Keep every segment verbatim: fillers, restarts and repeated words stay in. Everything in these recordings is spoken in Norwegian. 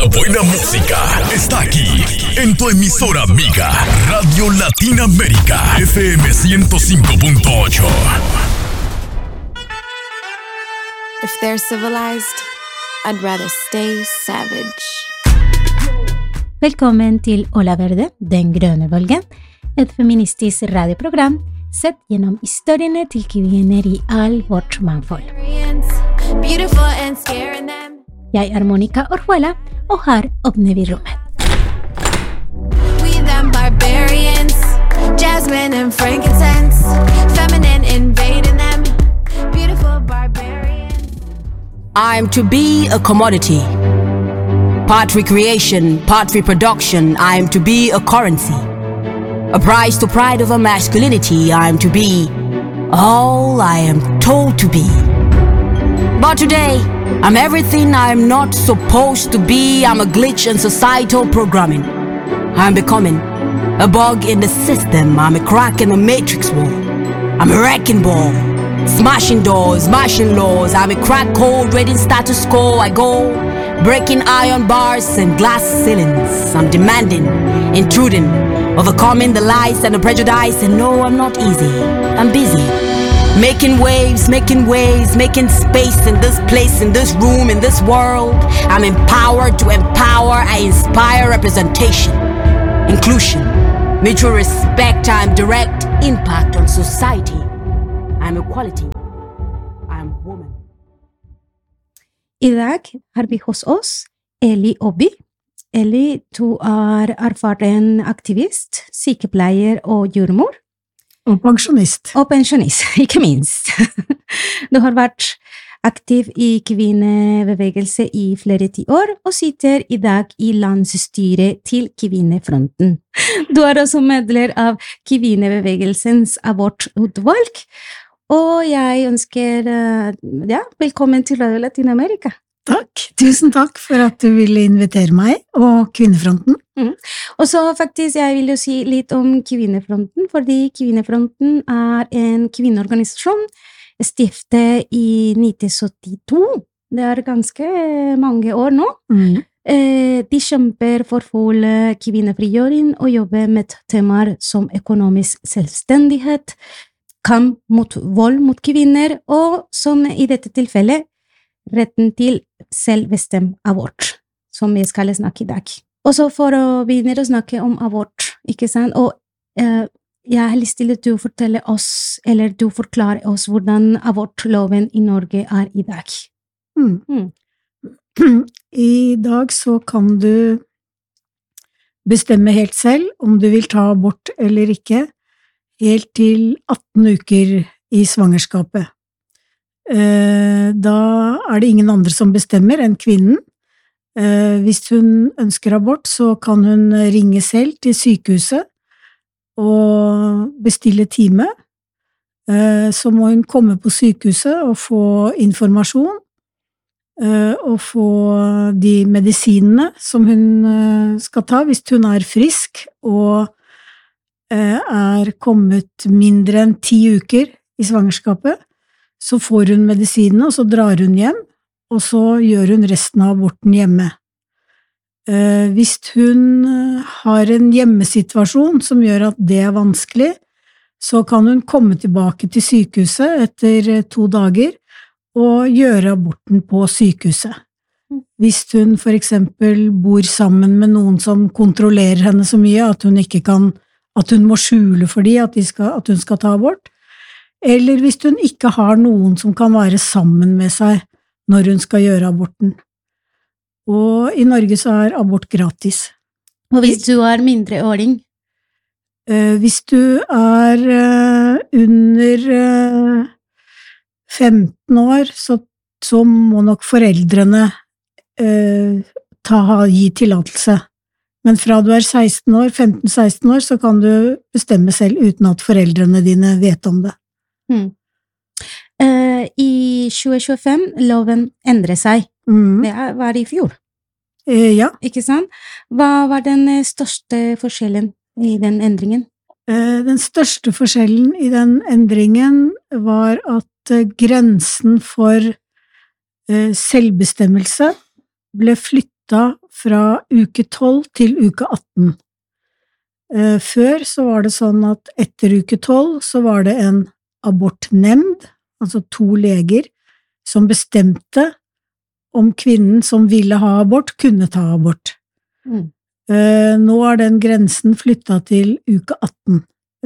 buena música está aquí, en tu emisora amiga, Radio Latinoamérica, F M ciento cinco punto ocho. If they're civilized, I'd rather stay savage. Velkommen til Ola Verde, den grønne bølgen, et feministisk radioprogram sett gjennom historiene til kvinner i all vårt mangfold. Jeg er Monica Orjuela, og her åpner vi rommet. We them barbarians, jasmine and frankincense, feminine invading them, beautiful barbarians. I'm to be a commodity, part recreation, part reproduction. I'm to be a currency, a prize to pride of a masculinity. I'm to be all I am told to be. But today, I'm everything I'm not supposed to be. I'm a glitch in societal programming. I'm becoming a bug in the system. I'm a crack in the matrix wall. I'm a wrecking ball, smashing doors, smashing laws. I'm a crack code, reading status quo. I go breaking iron bars and glass ceilings. I'm demanding, intruding, overcoming the lies and the prejudice. And no, I'm not easy. I'm busy. Making waves, making waves, making space in this place, in this room, in this world. I'm empowered to empower. I inspire representation, inclusion, mutual respect. I'm direct impact on society. I'm equality. I'm woman. I dag har vi hos oss Eli Obi. Eli, du er erfaren aktivist, sykepleier og jordmor. Og pensjonist. Og pensjonist, ikke minst. Du har vært aktiv i kvinnebevegelse i flere tiår, og sitter i dag i landsstyret til Kvinnefronten. Du er også medlem av kvinnebevegelsens abortutvalg, og jeg ønsker, ja, velkommen til Radio Latinoamérica. Takk, tusen takk for at du ville invitere meg og Kvinnefronten. Mm. Og så faktisk, jeg vil jo si litt om Kvinnefronten, fordi Kvinnefronten er en kvinneorganisasjon stiftet i nitten syttito. Det er ganske mange år nå. Mm. Eh, de kjemper for full kvinnefrigjøring og jobber med temaer som økonomisk selvstendighet, kamp mot vold mot kvinner, og som i dette tilfellet, retten til selvbestemt abort, som vi skal snakke i dag. Og så for å begynne å snakke om abort, ikke sant? Og eh, jeg har lyst til at du forteller oss, eller du forklarer oss hvordan abortloven i Norge er i dag. Mm. Mm. I dag så kan du bestemme helt selv om du vil ta abort eller ikke, helt til atten uker i svangerskapet. Da er det ingen andre som bestemmer enn kvinnen. Hvis hun ønsker abort, så kan hun ringe selv til sykehuset og bestille time. Så må hun komme på sykehuset og få informasjon, og få de medisinene som hun skal ta hvis hun er frisk og er kommet mindre enn ti uker i svangerskapet. Så får hun medisinene, og så drar hun hjem, og så gjør hun resten av aborten hjemme. Eh, hvis hun har en hjemmesituasjon som gjør at det er vanskelig, så kan hun komme tilbake til sykehuset etter to dager og gjøre aborten på sykehuset. Hvis hun for eksempel bor sammen med noen som kontrollerer henne så mye at hun ikke kan, at hun må skjule for de at, de skal, at hun skal ta abort, eller hvis hun ikke har noen som kan være sammen med seg når hun skal gjøre aborten. Og i Norge så er abort gratis. Og hvis du er mindreåring? Eh, hvis du er eh, under eh, femten år, så, så må nok foreldrene eh, ta, gi tillatelse. Men fra du er seksten år, femten seksten år, så kan du bestemme selv uten at foreldrene dine vet om det. Mm. Uh, I tjue tjuefem, loven endret seg. Mm. Det var i fjor. Uh, ja. Ikke sant? Hva var den største forskjellen i den endringen? Uh, den største forskjellen i den endringen var at uh, grensen for uh, selvbestemmelse ble flyttet fra uke tolv til uke atten. Før så var det sånn at etter uke tolv så var det en abortnemnd, altså to leger, som bestemte om kvinnen som ville ha abort, kunne ta abort. Mm. Nå er den grensen flyttet til uke atten.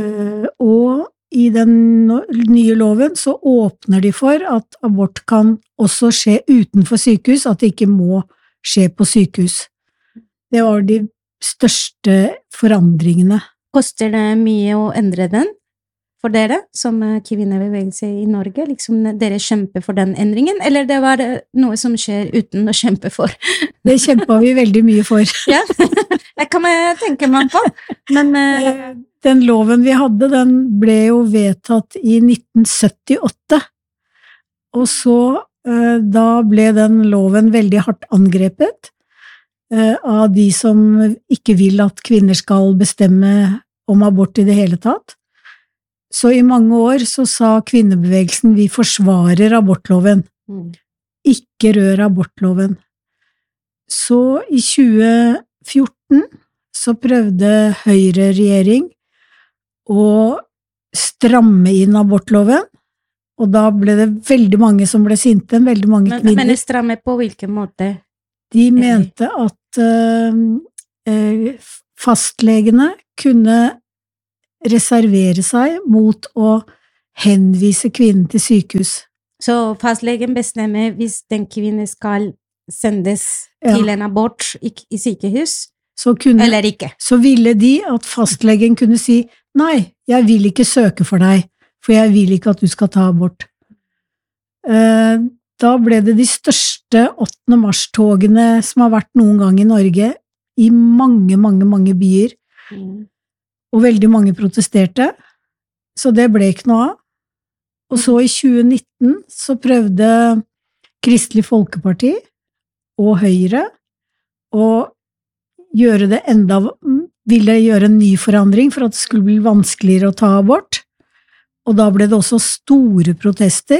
Og i den nye loven så åpner de for at abort kan også skje utenfor sykehus, at det ikke må skje på sykehus. Det var de største forandringene. Koster det mye å endre den for dere som kvinnebevegelse i Norge? Liksom dere kjemper for den endringen, eller det var noe som skjer uten å kjempe for? Det kjempet vi veldig mye for. Ja, det kan man tenke meg på. Men uh... den loven vi hadde, den ble jo vedtatt i nitten syttiåtte, og så uh, da ble den loven veldig hardt angrepet uh, av de som ikke vil at kvinner skal bestemme om abort i det hele tatt. Så i mange år så sa kvinnebevegelsen vi forsvarer abortloven. Mm. Ikke rør abortloven. Så i tjue fjorten så prøvde Høyre-regjering å stramme inn abortloven, og da ble det veldig mange som ble sinte, veldig mange men, kvinner. Men stramme på hvilken måte? De mente at uh, fastlegene kunne reservere seg mot å henvise kvinnen til sykehus. Så fastlegen bestemmer hvis den kvinnen skal sendes ja. til en abort i, i sykehus, så kunne, eller ikke? Så ville de at fastlegen kunne si, nei, jeg vil ikke søke for deg, for jeg vil ikke at du skal ta abort. Eh, da ble det de største åttende mars-togene som har vært noen gang i Norge, i mange, mange, mange byer. Mm. Og veldig mange protesterte, så det ble ikke noe av. Og så i tjue nitten så prøvde Kristelig Folkeparti og Høyre å gjøre det enda, ville gjøre en ny forandring for at det skulle bli vanskeligere å ta abort. Og da ble det også store protester.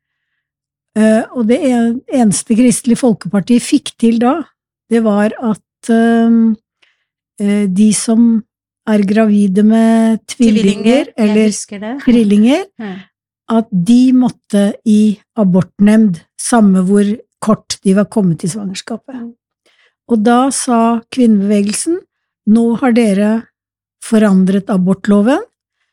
Og det eneste Kristelig Folkeparti fikk til da, det var at de som er gravide med tvillinger, eller trillinger, ja. At de måtte i abortnemnd, samme hvor kort de var kommet i svangerskapet. Og da sa kvinnebevegelsen, nå har dere forandret abortloven,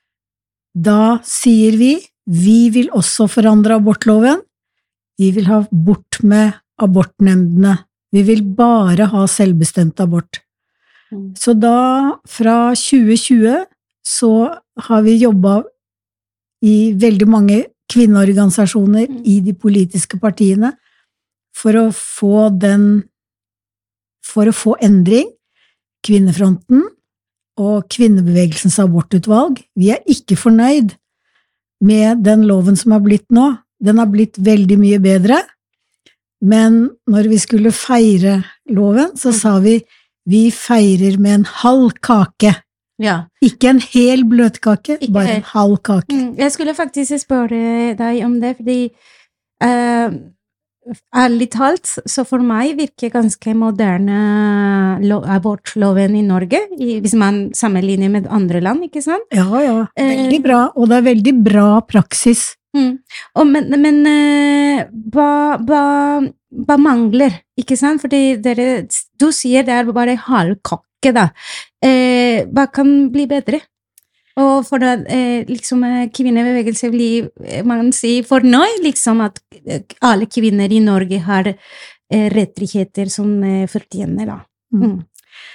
da sier vi, vi vil også forandre abortloven, vi vil ha bort med abortnemndene, vi vil bare ha selvbestemt abort. Så da, fra tjue tjue, så har vi jobbet i veldig mange kvinneorganisasjoner mm. i de politiske partiene for å få den, for å få endring, Kvinnefronten og Kvinnebevegelsens abortutvalg. Vi er ikke fornøyd med den loven som har blitt nå. Den har blitt veldig mye bedre, men når vi skulle feire loven, så mm. sa vi vi feirer med en halv kake. Ja. Ikke en hel bløtkake, ikke bare en halv kake. Mm, jeg skulle faktisk spørre deg om det, fordi uh, ærlig talt, så for meg virker ganske moderne lo- abortloven i Norge, i, hvis man sammenligner med andre land, ikke sant? Ja, ja, veldig bra, og det er veldig bra praksis. Mm. Og, men men uh, hva, hva, hva mangler, ikke sant? Fordi dere, du sier det er bare halv kake, da. Uh, hva kan bli bedre? Og for at uh, liksom, kvinnebevegelse blir, man sier fornøyd, liksom at alle kvinner i Norge har uh, rettigheter som uh, fortjener, da. Mm. Mm.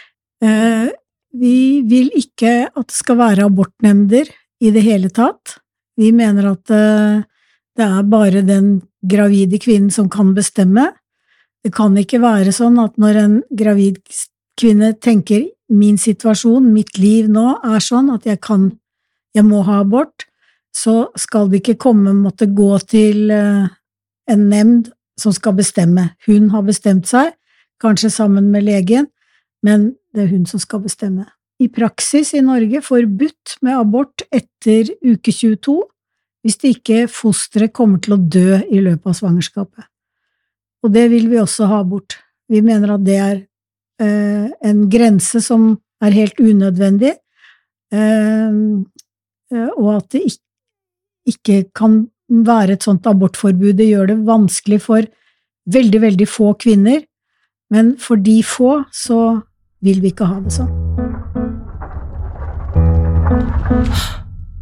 Uh, vi vil ikke at det skal være abortnemnder i det hele tatt. Vi mener at uh, det er bare den gravide kvinnen som kan bestemme. Det kan ikke være sånn at når en gravid kvinne tenker min situasjon, mitt liv nå er sånn at jeg kan, jeg må ha abort, så skal det ikke komme, måtte gå til uh, en nemnd som skal bestemme. Hun har bestemt seg, kanskje sammen med legen, men det er hun som skal bestemme. I praksis i Norge forbudt med abort etter uke tjueto, hvis det ikke fosteret kommer til å dø i løpet av svangerskapet. Og det vil vi også ha bort. Vi mener at det er eh, en grense som er helt unødvendig, eh, og at det ikke, ikke kan være et sånt abortforbud. Det gjør det vanskelig for veldig, veldig få kvinner, men for de få så vil vi ikke ha det sånn.